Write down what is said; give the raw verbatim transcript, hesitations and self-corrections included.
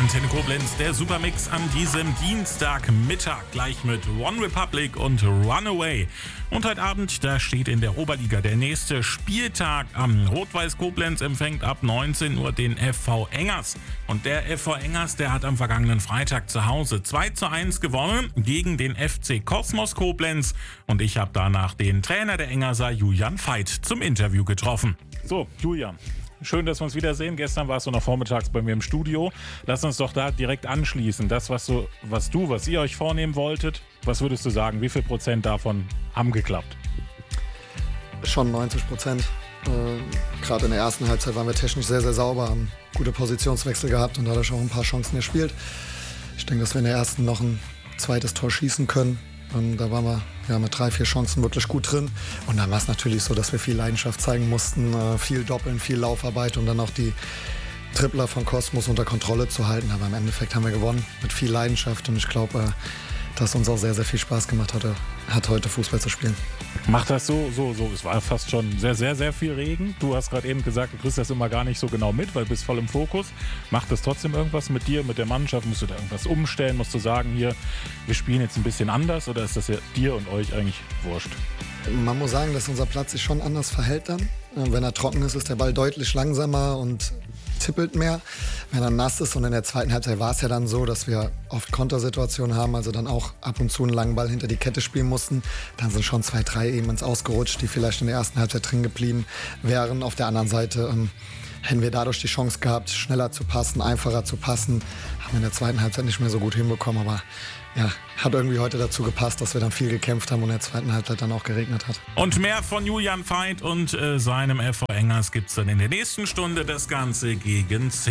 Antenne Koblenz, der Supermix an diesem Dienstagmittag, gleich mit One Republic und Runaway. Und heute Abend, da steht in der Oberliga der nächste Spieltag an. Rot-Weiß Koblenz empfängt ab neunzehn Uhr den F V Engers. Und der F V Engers, der hat am vergangenen Freitag zu Hause zwei zu eins gewonnen gegen den F C Kosmos Koblenz. Und ich habe danach den Trainer der Engerser, Julian Veit, zum Interview getroffen. So, Julian. Schön, dass wir uns wiedersehen. Gestern warst du noch vormittags bei mir im Studio. Lass uns doch da direkt anschließen. Das, was du, was du, was ihr euch vornehmen wolltet, was würdest du sagen? Wie viel Prozent davon haben geklappt? Schon neunzig Prozent. Äh, Gerade in der ersten Halbzeit waren wir technisch sehr, sehr sauber, haben gute Positionswechsel gehabt und dadurch auch ein paar Chancen erspielt. Ich denke, dass wir in der ersten noch ein zweites Tor schießen können. Und da waren wir ja, mit drei, vier Chancen wirklich gut drin. Und dann war es natürlich so, dass wir viel Leidenschaft zeigen mussten, äh, viel Doppeln, viel Laufarbeit und dann auch die Tripler von Kosmos unter Kontrolle zu halten. Aber im Endeffekt haben wir gewonnen mit viel Leidenschaft und ich glaube, äh, dass uns auch sehr, sehr viel Spaß gemacht hat, hat heute Fußball zu spielen. Macht das so, so, so, es war fast schon sehr, sehr, sehr viel Regen. Du hast gerade eben gesagt, du kriegst das immer gar nicht so genau mit, weil du bist voll im Fokus. Macht das trotzdem irgendwas mit dir, mit der Mannschaft? Musst du da irgendwas umstellen? Musst du sagen, hier, wir spielen jetzt ein bisschen anders oder ist das ja dir und euch eigentlich wurscht? Man muss sagen, dass unser Platz sich schon anders verhält dann. Wenn er trocken ist, ist der Ball deutlich langsamer und tippelt mehr. Wenn er nass ist und in der zweiten Halbzeit war es ja dann so, dass wir oft Kontersituationen haben, also dann auch ab und zu einen langen Ball hinter die Kette spielen mussten. Dann sind schon zwei, drei eben ins Ausgerutscht, die vielleicht in der ersten Halbzeit drin geblieben wären. Auf der anderen Seite ähm, hätten wir dadurch die Chance gehabt, schneller zu passen, einfacher zu passen. Haben wir in der zweiten Halbzeit nicht mehr so gut hinbekommen, aber ja, hat irgendwie heute dazu gepasst, dass wir dann viel gekämpft haben und in der zweiten Halbzeit dann auch geregnet hat. Und mehr von Julian Veit und äh, seinem F V Engers gibt's dann in der nächsten Stunde. Das Ganze gegen zehn.